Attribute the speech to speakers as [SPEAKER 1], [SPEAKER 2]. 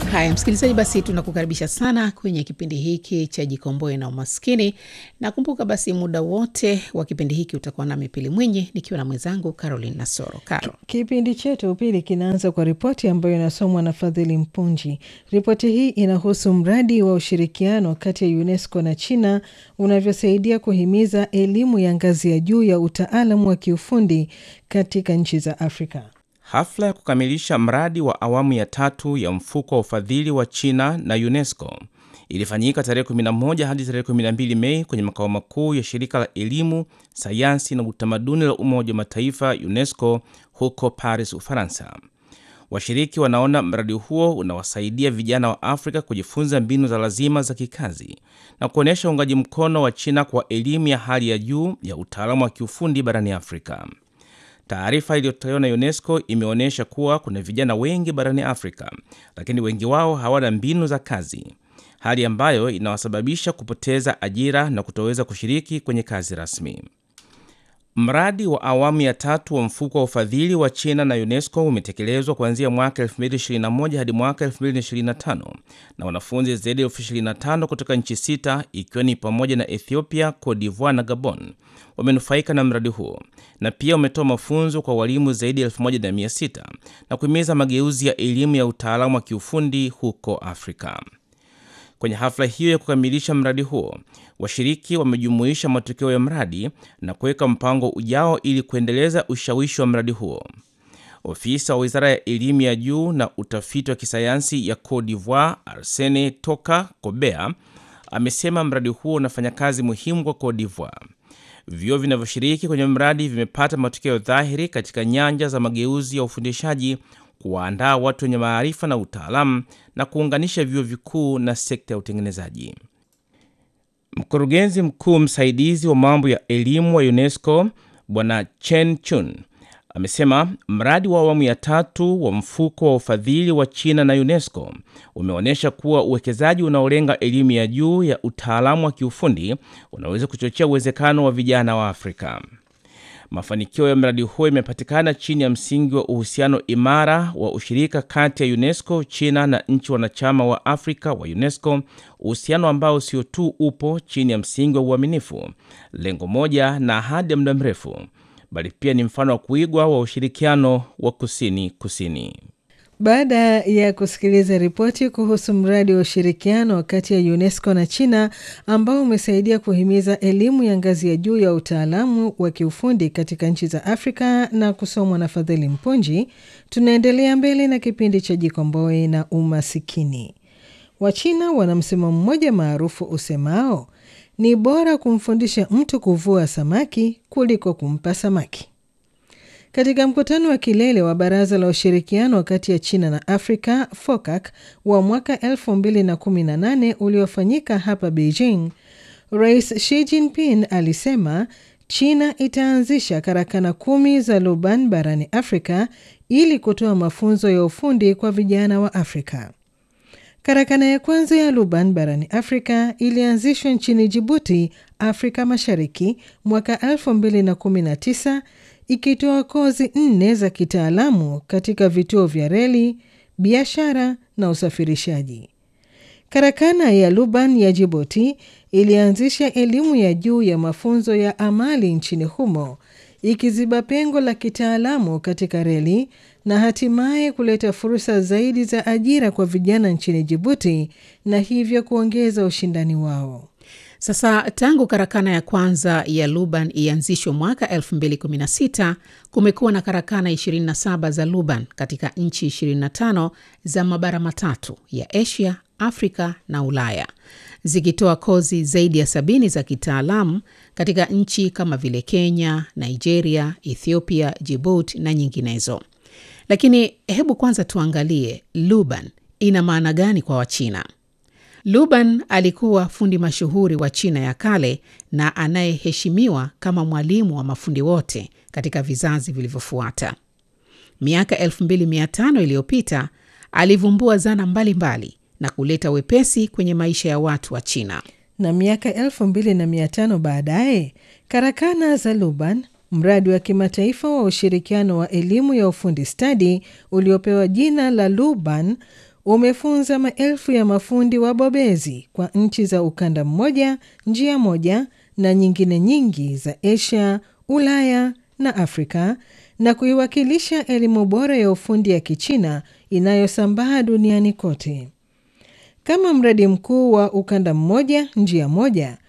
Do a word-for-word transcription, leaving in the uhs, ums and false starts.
[SPEAKER 1] Haya msikilizaji, basi tunakukaribisha sana kwenye kipindi hiki cha Jikomboe na Umaskini. Na kumbuka basi muda wote wa kipindi hiki utakuwa nami Pili Mwinyi nikiwa na mwenzangu Caroline Nasoro. Caro.
[SPEAKER 2] Kipindi chetu Pili kinaanza kwa ripoti ambayo inasomwa na Fadhili Mpunji. Ripoti hii inahusu mradi wa ushirikiano kati ya UNESCO na China unavyosaidia kuhimiza elimu ya ngazi ya juu ya utaalamu wa kiufundi katika nchi za Afrika.
[SPEAKER 3] Hafla ya kukamilisha mradi wa awamu ya tatu ya mfuko wa ufadhili wa China na UNESCO ilifanyika tarehe kumi na moja hadi tarehe kumi na mbili Mei kwenye makao makuu ya shirika la elimu, sayansi na utamaduni la Umoja wa Mataifa UNESCO huko Paris, Ufaransa. Washiriki wanaona mradi huo unawasaidia vijana wa Afrika kujifunza mbinu za lazima za kikazi na kuonesha uungaji mkono wa China kwa elimu ya hali ya juu ya utaalamu wa kiufundi barani Afrika. Taarifa iliyotolewa na UNESCO imeonyesha kuwa kuna vijana wengi barani Afrika, lakini wengi wao hawana mbinu za kazi, hali ambayo inawasababisha kupoteza ajira na kutoweza kushiriki kwenye kazi rasmi. Mradi wa awamu ya tatu wa mfuko wa ufadhili wa China na UNESCO umetekelezwa kuanzia mwaka elfu mbili ishirini na moja hadi mwaka elfu mbili ishirini na tano na wanafunzi zaidi ya elfu ishirini na tano kutoka nchi sita ikiwa ni pamoja na Ethiopia, Cote d'Ivoire na Gabon wamenufaika na mradi huo, na pia umetoa mafunzo kwa walimu zaidi ya elfu moja na mia sita na kuhimiza mageuzi ya elimu ya utaalamu wa kiufundi huko Afrika. Kwenye hafla hiyo ya kukamilisha mradi huo, washiriki wamejumuisha matokeo ya mradi na kuweka mpango ujao ili kuendeleza ushawishi wa mradi huo. Ofisa wa Wizara ya Elimu ya Juu na Utafiti wa Kisayansi ya Cote d'Ivoire, Arsene Toka Kobea, amesema mradi huo unafanya kazi muhimu kwa Cote d'Ivoire. Vyuo vinavyoshiriki kwenye mradi vimepata matokeo dhahiri katika nyanja za mageuzi ya ufundishaji, kuwaandaa watu wenye maarifa na utaalamu na kuunganisha vyuo vikuu na sekta ya utengenezaji. Mkurugenzi mkuu msaidizi wa mambo ya elimu wa UNESCO, Bwana Chen Chun, amesema mradi wa awamu ya tatu wa mfuko wa ufadhili wa China na UNESCO umeonyesha kuwa uwekezaji unaolenga elimu ya juu ya utaalamu wa kiufundi unaweza kuchochea uwezekano wa vijana wa Afrika. Mafanikio ya mradi huo yamepatikana chini ya msingi wa uhusiano imara wa ushirika kati ya UNESCO, China na nchi wanachama wa Afrika wa UNESCO, uhusiano ambao sio tu upo chini ya msingi wa uaminifu, lengo moja na ahadi ya muda mrefu, bali pia ni mfano wa kuigwa wa ushirikiano wa kusini kusini.
[SPEAKER 2] Baada ya kusikiliza ripoti kuhusu mradi wa ushirikiano kati ya UNESCO na China ambao umesaidia kuhimiza elimu ya ngazi ya juu ya utaalamu wa kiufundi katika nchi za Afrika na kusomwa na Fadhili Mpunji, tunaendelea mbele na kipindi cha Jikomboe na Umasikini. Wachina wana msemo mmoja maarufu usemao, ni bora kumfundisha mtu kuvua samaki kuliko kumpa samaki. Katika mkutano wa kilele wa Baraza la Ushirikiano kati ya China na Afrika, FOCAC, wa mwaka elfu mbili na kumi na nane uliofanyika hapa Beijing, Rais Xi Jinping alisema China itaanzisha karakana kumi za Luban barani Afrika ili kutoa mafunzo ya ufundi kwa vijana wa Afrika. Karakana ya kwanza ya Luban barani Afrika ilianzishwa nchini Djibouti, Afrika Mashariki, mwaka elfu mbili na kumi na tisa, ikitoa kozi nne za kitaalamu katika vituo vya reli, biashara na usafirishaji. Karakana ya Luban ya Djibouti ilianzisha elimu ya juu ya mafunzo ya amali nchini humo, ikiziba pengo la kitaalamu katika reli na hatimaye kuleta fursa zaidi za ajira kwa vijana nchini Djibouti na hivyo kuongeza ushindani wao.
[SPEAKER 1] Sasa tangu karakana ya kwanza ya Luban ianzishwe mwaka elfu mbili kumi na sita, kumekuwa na karakana ishirini na saba za Luban katika nchi ishirini na tano za mabara matatu ya Asia, Afrika na Ulaya, zikitoa kozi zaidi ya sabini za kitaalamu katika nchi kama vile Kenya, Nigeria, Ethiopia, Djibouti na nyinginezo. Lakini hebu kwanza tuangalie Luban ina maana gani kwa Wachina. Luban alikuwa fundi mashuhuri wa China ya kale na anayeheshimiwa kama mwalimu wa mafundi wote katika vizazi vilivyofuata. Miaka elfu mbili mia tano iliyopita alivumbua zana mbalimbali mbali na kuleta wepesi kwenye maisha ya watu wa China.
[SPEAKER 2] Na miaka elfu mbili na mia tano baadaye, karakana za Luban, mradi wa kimataifa wa ushirikiano wa elimu ya ufundi stadi uliopewa jina la Luban, umefunza maelfu ya mafundi wabobezi kwa nchi za ukanda mmoja, njia moja na nyingine nyingi za Asia, Ulaya na Afrika, na kuiwakilisha elimu bora ya ufundi ya Kichina inayosambaa duniani kote. Kama mradi mkuu wa ukanda mmoja, njia moja,